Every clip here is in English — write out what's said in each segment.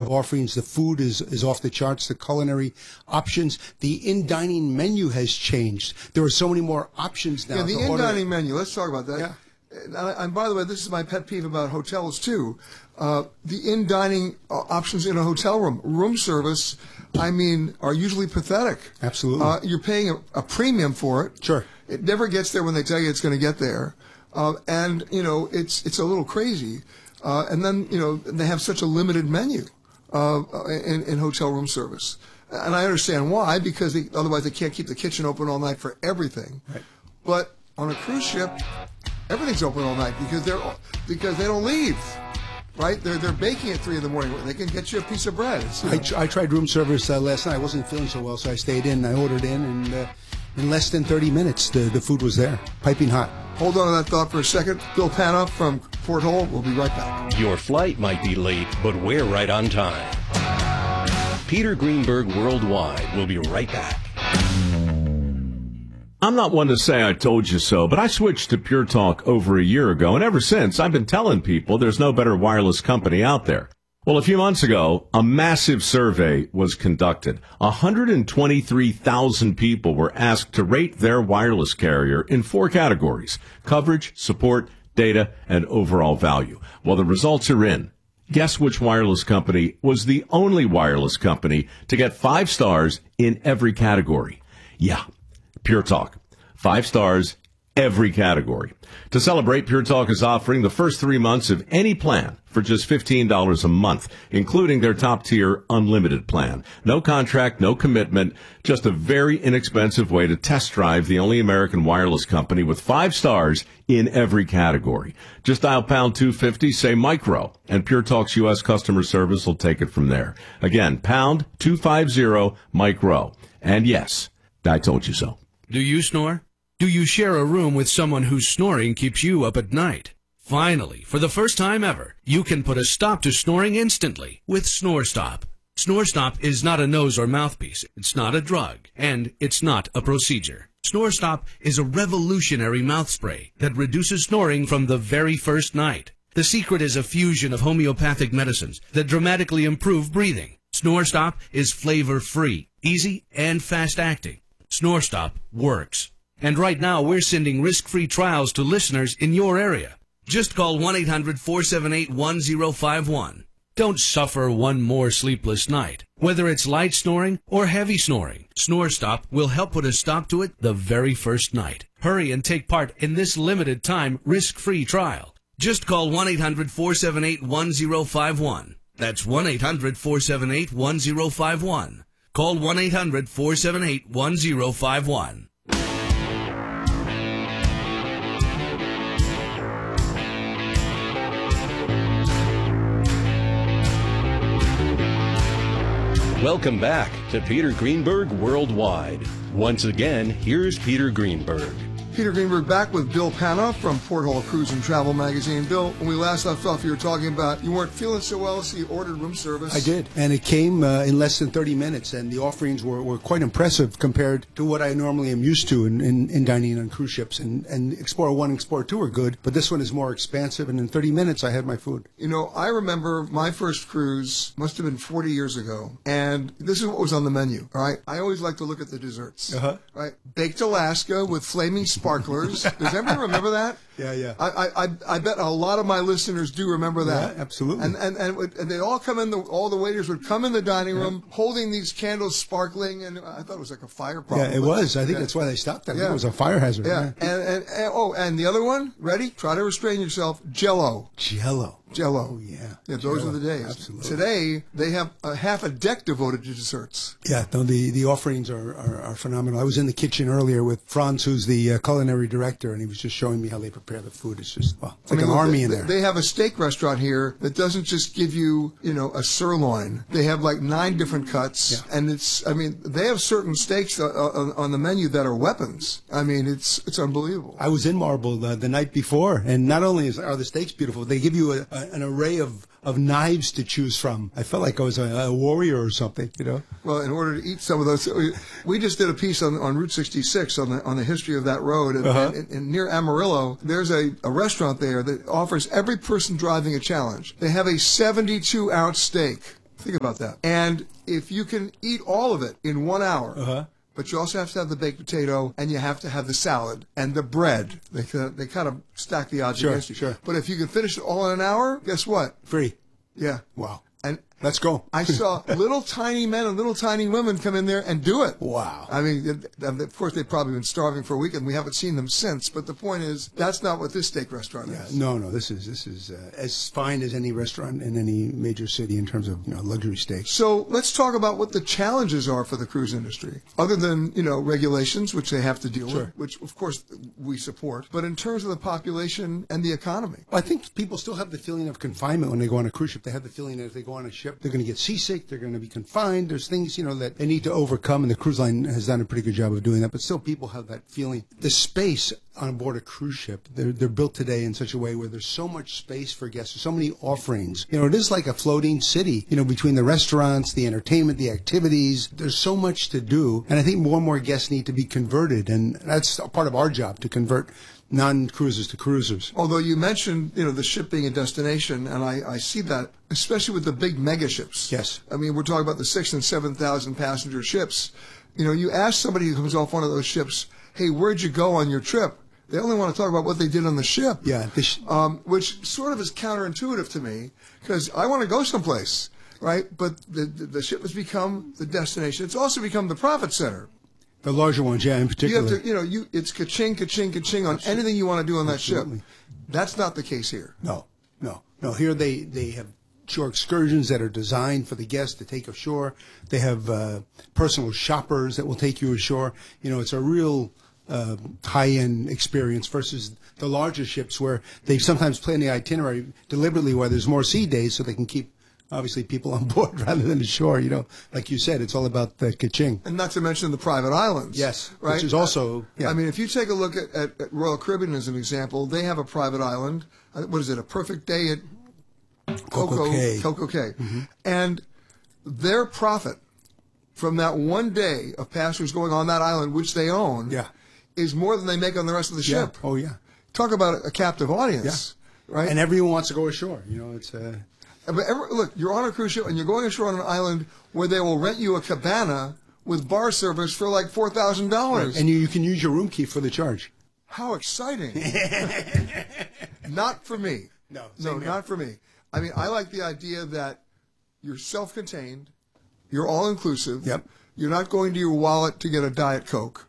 offerings. The food is off the charts. The culinary options. The in-dining menu has changed. There are so many more options now. Yeah, the in-dining menu. Let's talk about that. Yeah. And by the way, this is my pet peeve about hotels, too. The in-dining options in a hotel room service, I mean, are usually pathetic. Absolutely. You're paying a premium for it. Sure. It never gets there when they tell you it's going to get there. And, you know, it's a little crazy. And then, you know, they have such a limited menu in hotel room service. And I understand why, because otherwise they can't keep the kitchen open all night for everything. Right. But on a cruise ship, everything's open all night because they don't leave. Right? They're baking at 3 in the morning. They can get you a piece of bread. I tried room service last night. I wasn't feeling so well, so I stayed in. I ordered in, and in less than 30 minutes, the food was there, piping hot. Hold on to that thought for a second. Bill Pano from Port Hole. We'll be right back. Your flight might be late, but we're right on time. Peter Greenberg Worldwide will be right back. I'm not one to say I told you so, but I switched to Pure Talk over a year ago, and ever since, I've been telling people there's no better wireless company out there. Well, a few months ago, a massive survey was conducted. 123,000 people were asked to rate their wireless carrier in 4 categories: coverage, support, data, and overall value. Well, the results are in. Guess which wireless company was the only wireless company to get 5 stars in every category? Yeah, Pure Talk. 5 stars, every category. To celebrate, Pure Talk is offering the first 3 months of any plan for just $15 a month, including their top-tier unlimited plan. No contract, no commitment, just a very inexpensive way to test drive the only American wireless company with 5 stars in every category. Just dial pound 250, say micro, and Pure Talk's U.S. customer service will take it from there. Again, pound 250 micro. And yes, I told you so. Do you snore? Do you share a room with someone whose snoring keeps you up at night? Finally, for the first time ever, you can put a stop to snoring instantly with SnoreStop. SnoreStop is not a nose or mouthpiece. It's not a drug. And it's not a procedure. SnoreStop is a revolutionary mouth spray that reduces snoring from the very first night. The secret is a fusion of homeopathic medicines that dramatically improve breathing. SnoreStop is flavor-free, easy, and fast-acting. SnoreStop works. And right now, we're sending risk-free trials to listeners in your area. Just call 1-800-478-1051. Don't suffer one more sleepless night. Whether it's light snoring or heavy snoring, SnoreStop will help put a stop to it the very first night. Hurry and take part in this limited time risk-free trial. Just call 1-800-478-1051. That's 1-800-478-1051. Call 1-800-478-1051. Welcome back to Peter Greenberg Worldwide. Once again, here's Peter Greenberg. Peter Greenberg back with Bill Pano from Port Hole Cruise and Travel Magazine. Bill, when we last left off, you were talking about you weren't feeling so well, so you ordered room service. I did, and it came in less than 30 minutes, and the offerings were quite impressive compared to what I normally am used to in dining on cruise ships. And Explorer 1 and Explorer 2 are good, but this one is more expansive, and in 30 minutes I had my food. You know, I remember my first cruise must have been 40 years ago, and this is what was on the menu, all right? I always like to look at the desserts, right? Baked Alaska with flaming sparklers. Does everyone remember that? Yeah. I bet a lot of my listeners do remember that. Yeah, absolutely. And they all come in. All the waiters would come in the dining room holding these candles, sparkling, and I thought it was like a fire. Probably. Yeah, it was. I think that's why they stopped that. Yeah. It was a fire hazard. Yeah. And the other one. Ready? Try to restrain yourself. Jello. Oh, yeah. Those are the days. Absolutely. Today, they have half a deck devoted to desserts. Yeah, no, the offerings are phenomenal. I was in the kitchen earlier with Franz, who's the culinary director, and he was just showing me how they prepare the food. It's just, it's like an army in there. They have a steak restaurant here that doesn't just give you, a sirloin. They have like 9 different cuts, and they have certain steaks on the menu that are weapons. I mean, it's unbelievable. I was in Marble the night before, and not only are the steaks beautiful, they give you an array of knives to choose from. I felt like I was a warrior or something, Well, in order to eat some of those, we just did a piece on Route 66 on the history of that road. And near Amarillo, there's a restaurant there that offers every person driving a challenge. They have a 72-ounce steak Think about that. And if you can eat all of it in 1 hour, but you also have to have the baked potato, and you have to have the salad and the bread. They kind of stack the odds against you. Sure. But if you can finish it all in an hour, guess what? Free. Yeah. Wow. And Let's go. I saw little tiny men and little tiny women come in there and do it. Wow. I mean, of course, they've probably been starving for a week, and we haven't seen them since. But the point is, that's not what this steak restaurant is. No, this is as fine as any restaurant in any major city in terms of luxury steak. So let's talk about what the challenges are for the cruise industry, other than regulations, which they have to deal with, which of course we support. But in terms of the population and the economy, I think people still have the feeling of confinement when they go on a cruise ship. They have the feeling that if they go on a ship, they're going to get seasick, they're going to be confined. There's things, that they need to overcome, and the cruise line has done a pretty good job of doing that. But still, people have that feeling. The space on board a cruise ship, they're built today in such a way where there's so much space for guests, there's so many offerings. It is like a floating city, between the restaurants, the entertainment, the activities. There's so much to do, and I think more and more guests need to be converted, and that's a part of our job, to convert non-cruisers to cruisers. Although you mentioned, the ship being a destination, and I see that, especially with the big mega ships. Yes. I mean, we're talking about the 6,000 and 7,000 passenger ships. You ask somebody who comes off one of those ships, hey, where'd you go on your trip? They only want to talk about what they did on the ship. Yeah. Which sort of is counterintuitive to me, because I want to go someplace, right? But the ship has become the destination. It's also become the profit center. The larger ones, yeah, in particular. You have to, it's ka-ching, ka-ching, ka-ching on anything you want to do on that ship. That's not the case here. No. Here they have shore excursions that are designed for the guests to take ashore. They have personal shoppers that will take you ashore. It's a real high-end experience versus the larger ships where they sometimes plan the itinerary deliberately where there's more sea days so they can keep obviously people on board rather than ashore. Like you said, it's all about the ka-ching. And not to mention the private islands. Yes, right? which is also, I mean, if you take a look at Royal Caribbean as an example, they have a private island. What is it, a perfect day at Coco Cay. Mm-hmm. And their profit from that one day of passengers going on that island, which they own, is more than they make on the rest of the ship. Oh, yeah. Talk about a captive audience, right? And everyone wants to go ashore. It's But look, you're on a cruise ship and you're going ashore on an island where they will rent you a cabana with bar service for like $4,000. Right. And you can use your room key for the charge. How exciting. Not for me. No, not for me. I mean, I like the idea that you're self-contained, you're all-inclusive, you're not going to your wallet to get a Diet Coke,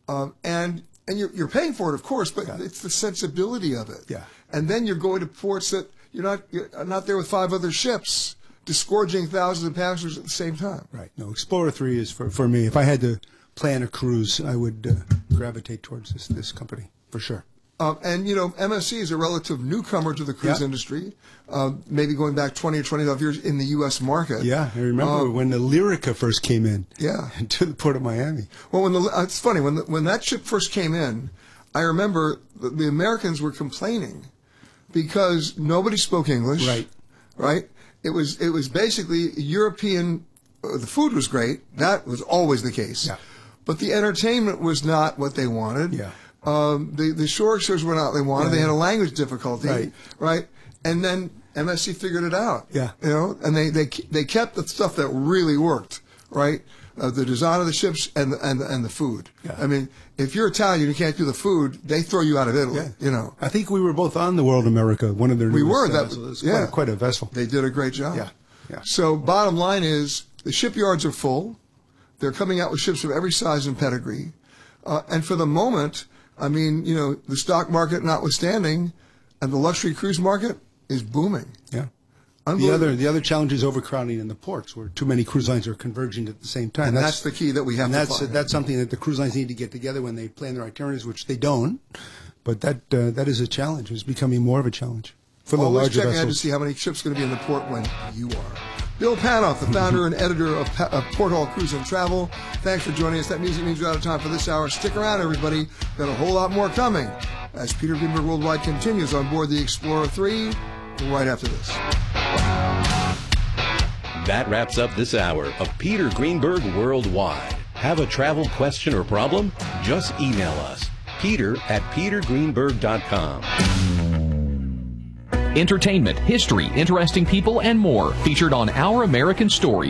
and you're paying for it, of course, but it's the sensibility of it. Yeah. And then you're going to ports that you're not there with 5 other ships, disgorging thousands of passengers at the same time. Right. No, Explorer 3 is for me. If I had to plan a cruise, I would gravitate towards this company, for sure. And, MSC is a relative newcomer to the cruise industry, maybe going back 20 or 25 years in the U.S. market. Yeah, I remember when the Lyrica first came in to the port of Miami. Well, it's funny, when that ship first came in, I remember the Americans were complaining because nobody spoke English. Right? It was basically European. The food was great. That was always the case. Yeah. But the entertainment was not what they wanted. Yeah. The shore excursions were not what they wanted. They had a language difficulty. Right? And then MSC figured it out. Yeah. And they kept the stuff that really worked. Right? The design of the ships and the food. Yeah. I mean, if you're Italian, you can't do the food. They throw you out of Italy. Yeah. I think we were both on the World America. One of their we were vessels. Quite a vessel. They did a great job. Yeah. So bottom line is the shipyards are full. They're coming out with ships of every size and pedigree. And for the moment, I mean, the stock market notwithstanding, and the luxury cruise market is booming. Yeah. The other challenge is overcrowding in the ports, where too many cruise lines are converging at the same time. And that's the key that we have to find. That's something that the cruise lines need to get together when they plan their itineraries, which they don't. But that is a challenge. It's becoming more of a challenge for the larger vessels. Always check ahead to see how many ships are going to be in the port when you are. Bill Panoff, the founder and editor of Port Hall Cruise and Travel. Thanks for joining us. That music means we're out of time for this hour. Stick around, everybody. Got a whole lot more coming as Peter Greenberg Worldwide continues on board the Explorer 3 right after this. That wraps up this hour of Peter Greenberg Worldwide. Have a travel question or problem? Just email us, peter@petergreenberg.com. entertainment, history, interesting people, and more featured on Our American Stories.